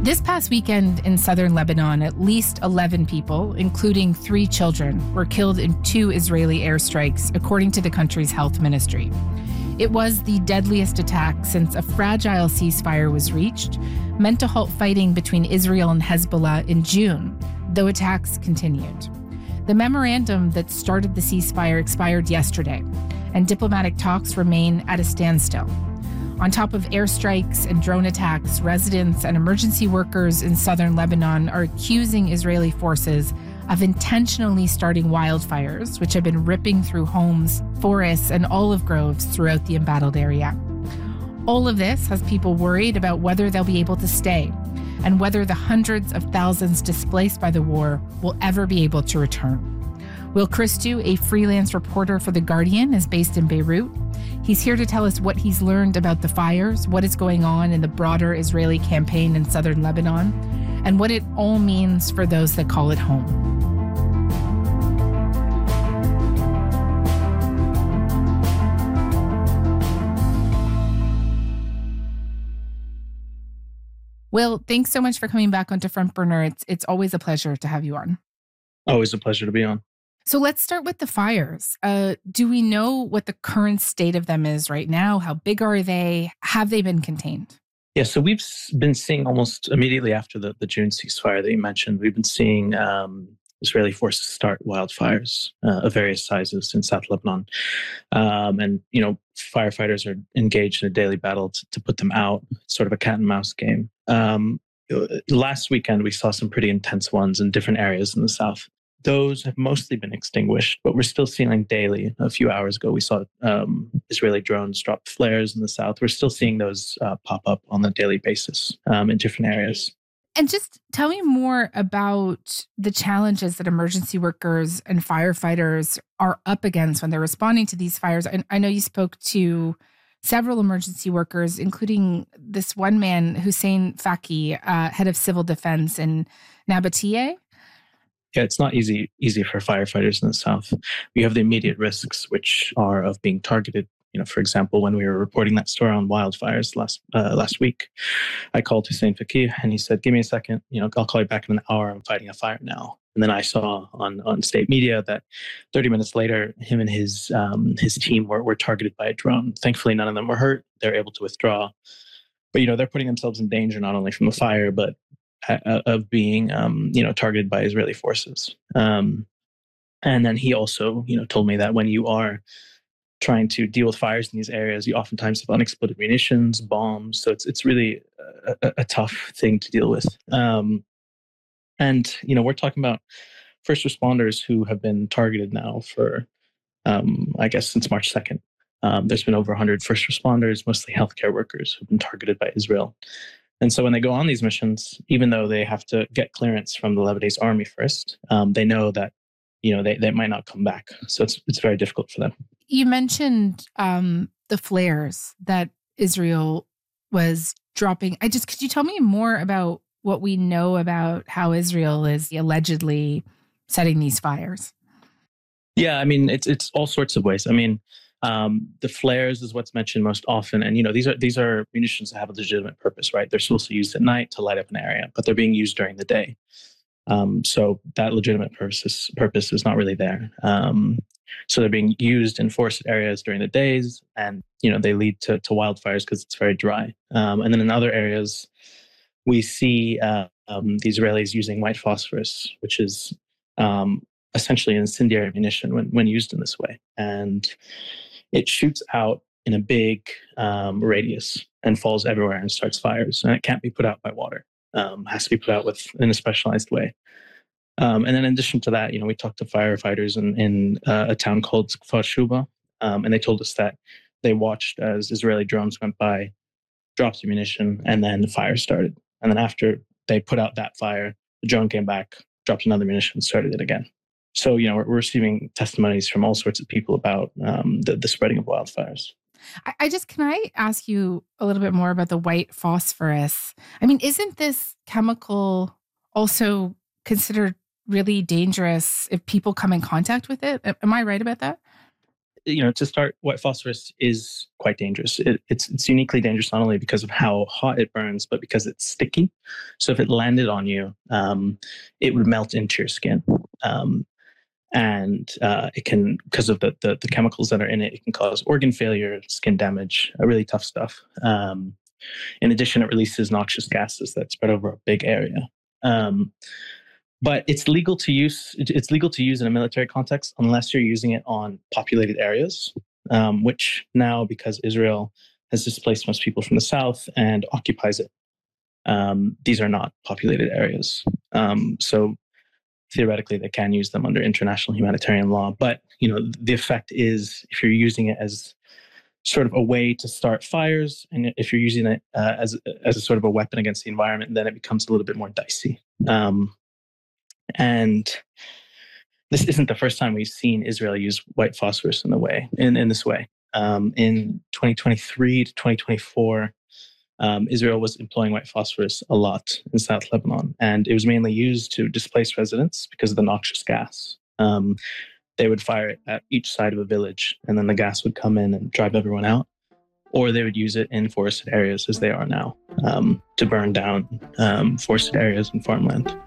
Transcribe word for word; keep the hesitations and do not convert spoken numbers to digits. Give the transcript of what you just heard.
This past weekend in southern Lebanon, at least eleven people, including three children, were killed in two Israeli airstrikes, according to the country's health ministry. It was the deadliest attack since a fragile ceasefire was reached, meant to halt fighting between Israel and Hezbollah in June, though attacks continued. The memorandum that started the ceasefire expired yesterday, and diplomatic talks remain at a standstill. On top of airstrikes and drone attacks, residents and emergency workers in southern Lebanon are accusing Israeli forces of intentionally starting wildfires, which have been ripping through homes, forests, and olive groves throughout the embattled area. All of this has people worried about whether they'll be able to stay and whether the hundreds of thousands displaced by the war will ever be able to return. Will Christou, a freelance reporter for The Guardian, is based in Beirut. He's here to tell us what he's learned about the fires, what is going on in the broader Israeli campaign in southern Lebanon, and what it all means for those that call it home. Will, thanks so much for coming back onto Front Burner. It's it's always a pleasure to have you on. Always a pleasure to be on. So let's start with the fires. Uh, do we know what the current state of them is right now? How big are they? Have they been contained? Yeah, so we've been seeing almost immediately after the, the June ceasefire that you mentioned, we've been seeing um, Israeli forces start wildfires uh, of various sizes in South Lebanon. Um, and, you know, firefighters are engaged in a daily battle to, to put them out, sort of a cat and mouse game. Um, last weekend, we saw some pretty intense ones in different areas in the south. Those have mostly been extinguished, but we're still seeing like daily. A few hours ago, we saw um, Israeli drones drop flares in the south. We're still seeing those uh, pop up on a daily basis um, in different areas. And just tell me more about the challenges that emergency workers and firefighters are up against when they're responding to these fires. And I know you spoke to several emergency workers, including this one man, Hussein Faki, uh, head of civil defense in Nabatea. Yeah, it's not easy easy for firefighters in the south. We have the immediate risks, which are of being targeted. You know, for example, when we were reporting that story on wildfires last uh, last week, I called Hussein Faki and he said, "Give me a second. You know, I'll call you back in an hour. I'm fighting a fire now." And then I saw on, on state media that thirty minutes later, him and his um, his team were were targeted by a drone. Thankfully, none of them were hurt. They're able to withdraw. But you know, they're putting themselves in danger not only from the fire, but of being, um, you know, targeted by Israeli forces. Um, and then he also, you know, told me that when you are trying to deal with fires in these areas, you oftentimes have unexploded munitions, bombs. So it's it's really a, a tough thing to deal with. Um, and, you know, we're talking about first responders who have been targeted now for, um, I guess, since March second. Um, there's been over one hundred first responders, mostly healthcare workers, who've been targeted by Israel. And so when they go on these missions, even though they have to get clearance from the Lebanese army first, um, they know that, you know, they, they might not come back. So it's it's very difficult for them. You mentioned um, the flares that Israel was dropping. I just, could you tell me more about what we know about how Israel is allegedly setting these fires? Yeah, I mean, it's it's all sorts of ways. I mean, Um, the flares is what's mentioned most often. And, you know, these are these are munitions that have a legitimate purpose, right? They're supposed to be used at night to light up an area, but they're being used during the day. Um, so that legitimate purpose, purpose is not really there. Um, so they're being used in forested areas during the days and, you know, they lead to, to wildfires because it's very dry. Um, and then in other areas, we see uh, um, the Israelis using white phosphorus, which is um, essentially an incendiary munition when, when used in this way. And it shoots out in a big um, radius and falls everywhere and starts fires. And it can't be put out by water. Um, it has to be put out with in a specialized way. Um, and then in addition to that, you know, we talked to firefighters in, in uh, a town called Kfar Shuba, um, and they told us that they watched as Israeli drones went by, dropped the munition, and then the fire started. And then after they put out that fire, the drone came back, dropped another munition, started it again. So, you know, we're, we're receiving testimonies from all sorts of people about um, the, the spreading of wildfires. I, I just, can I ask you a little bit more about the white phosphorus? I mean, isn't this chemical also considered really dangerous if people come in contact with it? Am I right about that? you know, to start, white phosphorus is quite dangerous. It, it's it's uniquely dangerous not only because of how hot it burns, but because it's sticky. So if it landed on you, um, it would melt into your skin. Um, and uh, it can, because of the, the the chemicals that are in it, it can cause organ failure, skin damage, uh, really tough stuff. Um, in addition, it releases noxious gases that spread over a big area. Um, but it's legal to use. It's legal to use in a military context unless you're using it on populated areas, um, which now, because Israel has displaced most people from the south and occupies it, um, these are not populated areas. Um, so theoretically, they can use them under international humanitarian law. But you know, the effect is if you're using it as sort of a way to start fires, and if you're using it uh, as as a sort of a weapon against the environment, then it becomes a little bit more dicey. Um, and this isn't the first time we've seen Israel use white phosphorus in the way in, in this way. Um, in twenty twenty-three to twenty twenty-four, um, Israel was employing white phosphorus a lot in South Lebanon, and it was mainly used to displace residents because of the noxious gas. Um, they would fire it at each side of a village, and then the gas would come in and drive everyone out. Or they would use it in forested areas, as they are now, um, to burn down um, forested areas and farmland.